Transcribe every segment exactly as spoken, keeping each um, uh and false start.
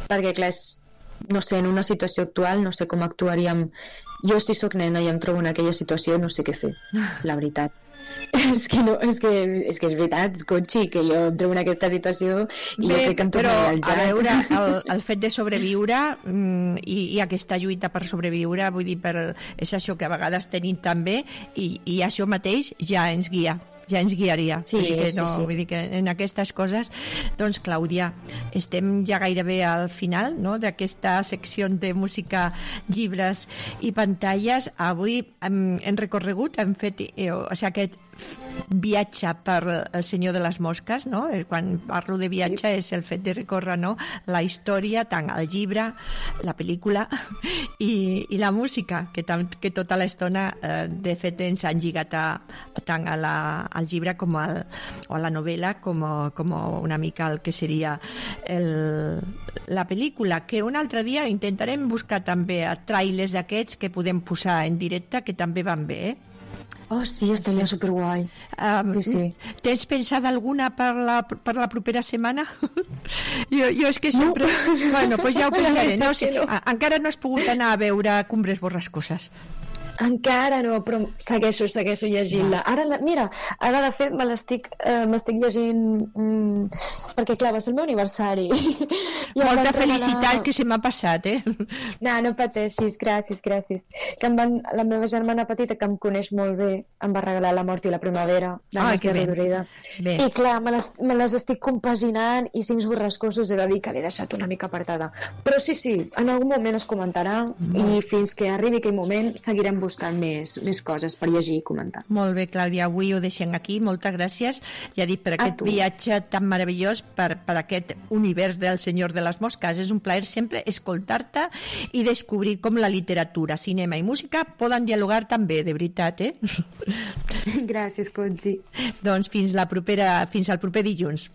perquè clar, és, no sé, en una situació actual no sé com actuaríem. Jo si sóc nena i em trobo en aquella situació no sé què fer, la veritat. és, que no, és, que, és que és veritat, Conxi, que jo em trobo en aquesta situació i Bé, jo crec que em però tornaria al a Jack. veure, el, el fet de sobreviure mm, i, i aquesta lluita per sobreviure, vull dir, per, és això que a vegades tenim també, i, i això mateix ja ens guia ja ens guiaria. Sí, vull dir que no, sí, sí. Vull dir que en aquestes coses, doncs, Clàudia, estem ja gairebé al final, no?, d'aquesta secció de música, llibres i pantalles. Avui hem, hem recorregut, hem fet eh, o sigui, aquest viatge per El senyor de les mosques, no? Quan parlo de viatge és el fet de recórrer, no?, la història, tant el llibre, la pel·lícula i, i la música, que, tam, que tota l'estona eh, de fet ens han lligat a, tant a la, al llibre com al, o a la novel·la com, a, com a una mica el que seria el, la pel·lícula, que un altre dia intentarem buscar també trailers d'aquests que podem posar en directe, que també van bé, eh? Oh, sí, estaria sí. superguai. Um, sí, sí. Tens pensat alguna per la, per la propera setmana? jo, jo és que sempre... No. Bueno, pues ja ho pensaré. No, si, no. Encara no has pogut anar a veure Cumbres borrascoses. Encara no, però segueixo, segueixo llegint-la. Ara, la, mira, ara de fet me l'estic eh, m'estic llegint mm, perquè clar, va ser el meu aniversari. I molta felicitat la... que se m'ha passat, eh? No, no pateixis, gràcies, gràcies. Que em van, la meva germana petita, que em coneix molt bé, em va regalar La mort i la primavera, de ah, que bé. bé. I clar, me les, me les estic compaginant i Cims borrascosos he de dir que l'he deixat una mica apartada. Però sí, sí, en algun moment es comentarà mm. i fins que arribi aquell moment seguirem buscant buscant més, més coses per llegir i comentar. Molt bé, Clàudia, avui ho deixem aquí. Moltes gràcies, ja dic, per aquest viatge tan meravellós, per, per aquest univers del Senyor de les Mosques. És un plaer sempre escoltar-te i descobrir com la literatura, cinema i música poden dialogar també, de veritat, eh? Gràcies, Conxi. Doncs fins, la propera, fins al proper dilluns.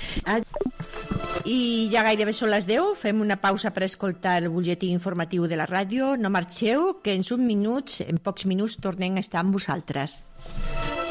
I ja gairebé són les deu, fem una pausa per escoltar el butlletí informatiu de la ràdio. No marxeu, que en uns minuts, en pocs minuts tornem a estar amb vosaltres.